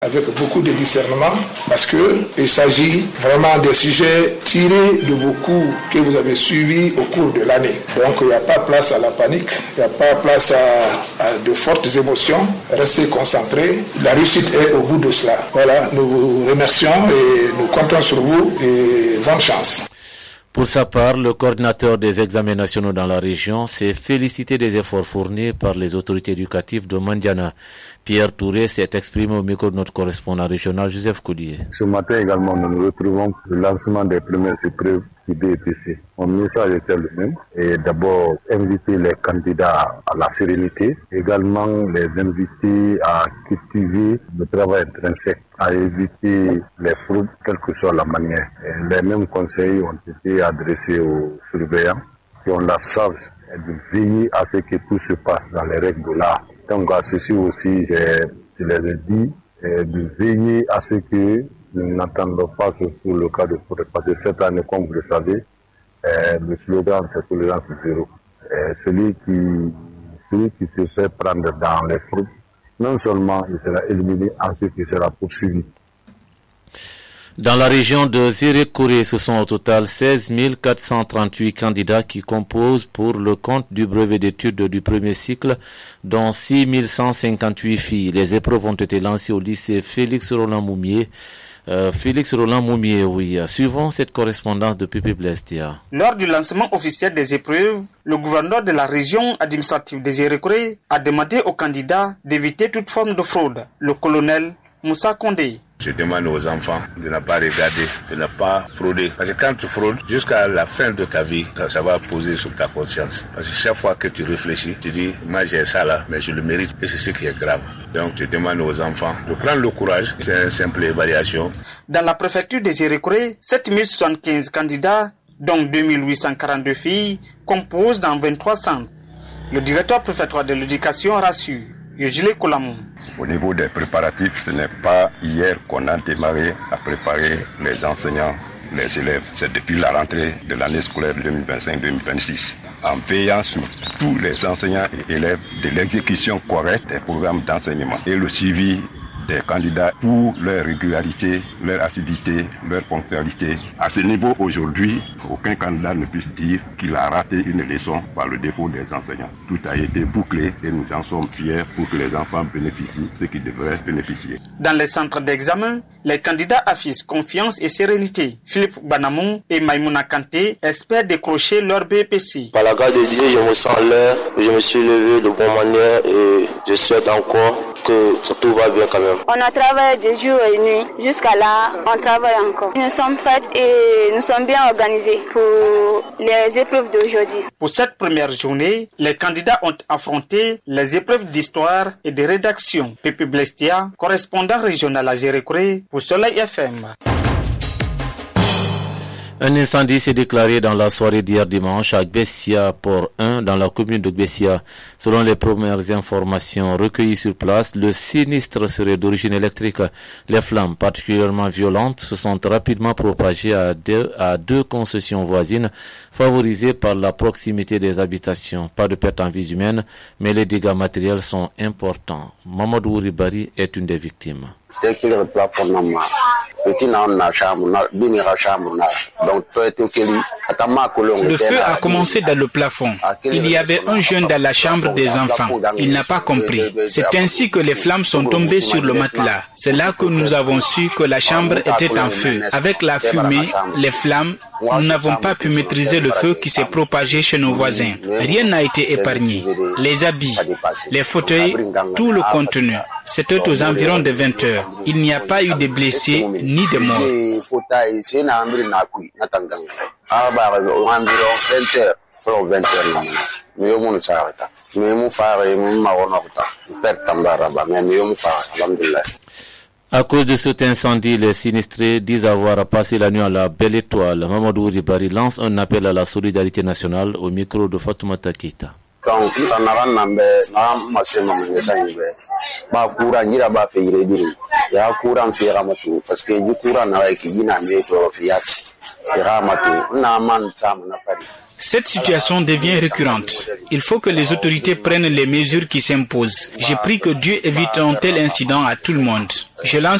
avec beaucoup de discernement parce qu'il s'agit vraiment des sujets tirés de beaucoup que vous avez suivis au cours de l'année. Donc il n'y a pas place à la panique, il n'y a pas place à de fortes émotions. Restez concentrés. La réussite est au bout de cela. Voilà, nous vous remercions et nous comptons sur vous et bonne chance. Pour sa part, le coordinateur des examens nationaux dans la région s'est félicité des efforts fournis par les autorités éducatives de Mandiana. Pierre Touré s'est exprimé au micro de notre correspondant régional Joseph Koulier. Ce matin également, nous nous retrouvons pour le lancement des premières épreuves du BEPC. Mon message était le même. Et d'abord, inviter les candidats à la sérénité. Également, les inviter à cultiver le travail intrinsèque, à éviter les fraudes, quelle que soit la manière. Et les mêmes conseils ont été adressés aux surveillants qui ont la charge de veiller à ce que tout se passe dans les règles de l'art. Donc à ceci aussi, je les ai dit, de veiller à ce que nous n'attendons pas surtout le cas de fraude. Parce que cette année, comme vous le savez, le slogan c'est tolérance zéro. Celui qui se fait prendre dans les fraudes, non seulement il sera éliminé, ensuite il sera poursuivi. Dans la région de Zérékouré, ce sont au total 16 438 candidats qui composent pour le compte du brevet d'études du premier cycle, dont 6 158 filles. Les épreuves ont été lancées au lycée Félix Roland Moumié. Suivant cette correspondance de Pépé Blestia. Lors du lancement officiel des épreuves, le gouverneur de la région administrative de Zérékouré a demandé aux candidats d'éviter toute forme de fraude. Le colonel Moussa Kondé. Je demande aux enfants de ne pas regarder, de ne pas frauder. Parce que quand tu fraudes, jusqu'à la fin de ta vie, ça va poser sur ta conscience. Parce que chaque fois que tu réfléchis, tu dis, moi j'ai ça là, mais je le mérite. Et c'est ce qui est grave. Donc je demande aux enfants de prendre le courage. C'est une simple évaluation. Dans la préfecture de Zérékouré, 7075 candidats, dont 2842 filles, composent dans 23 centres. Le directeur préfectoral de l'éducation rassure. Au niveau des préparatifs, ce n'est pas hier qu'on a démarré à préparer les enseignants, les élèves. C'est depuis la rentrée de l'année scolaire 2025-2026. En veillant sur tous les enseignants et élèves de l'exécution correcte des programmes d'enseignement et le suivi des candidats pour leur régularité, leur assiduité, leur ponctualité. À ce niveau, aujourd'hui, aucun candidat ne puisse dire qu'il a raté une leçon par le défaut des enseignants. Tout a été bouclé et nous en sommes fiers pour que les enfants bénéficient ce qu'ils devraient bénéficier. Dans les centres d'examen, les candidats affichent confiance et sérénité. Philippe Banamou et Maïmouna Kanté espèrent décrocher leur BEPC. Par la grâce de Dieu, je me sens l'heure, je me suis levé de bonne manière et je souhaite encore que tout va bien quand même. On a travaillé de jour et nuit. Jusqu'à là, on travaille encore. Nous sommes prêts et nous sommes bien organisés pour les épreuves d'aujourd'hui. Pour cette première journée, les candidats ont affronté les épreuves d'histoire et de rédaction. Pépé Blestia, correspondant régional à Zérékouré pour Soleil FM. Un incendie s'est déclaré dans la soirée d'hier dimanche à Gbessia, Port 1, dans la commune de Gbessia. Selon les premières informations recueillies sur place, le sinistre serait d'origine électrique. Les flammes particulièrement violentes se sont rapidement propagées à deux concessions voisines, favorisées par la proximité des habitations. Pas de perte en vie humaine, mais les dégâts matériels sont importants. Mamadou Ribari est une des victimes. Le feu a commencé dans le plafond. Il y avait un jeune dans la chambre des enfants. Il n'a pas compris. C'est ainsi que les flammes sont tombées sur le matelas. C'est là que nous avons su que la chambre était en feu. Avec la fumée, les flammes, nous n'avons pas pu maîtriser le feu qui s'est propagé chez nos voisins. Rien n'a été épargné. Les habits, les fauteuils, tout le contenu. C'était aux environs de 20 heures. Il n'y a pas eu de blessés ni de morts. À cause de cet incendie, les sinistrés disent avoir passé la nuit à la Belle Étoile. Mamadou Ribari lance un appel à la solidarité nationale au micro de Fatoumata Keita. Donc, Cette situation devient récurrente. Il faut que les autorités prennent les mesures qui s'imposent. J'ai pris que Dieu évite un tel incident à tout le monde. Je lance